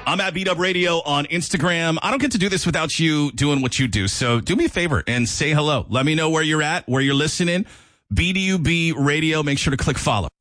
I'm at BDub Radio on Instagram. I don't get to do this without you doing what you do. So do me a favor and say hello. Let me know where you're at, where you're listening. BDUB Radio. Make sure to click follow.